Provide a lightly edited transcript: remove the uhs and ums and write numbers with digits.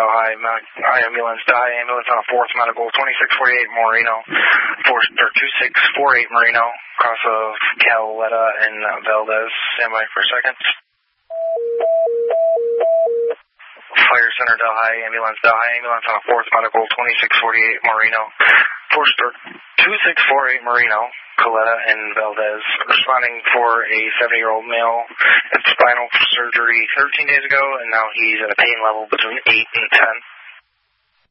Ambulance on a 4th Medical, 2648 Moreno, 2648 Moreno, cross of Caleta and Valdez. Stand by for a second. Fire Center, Delhi Ambulance on a 4th Medical, 2648 Moreno, 2648 Moreno, Caleta and Valdez, responding for a 70-year-old male at spinal surgery 13 days ago, and now he's at a pain level between 8 and 10.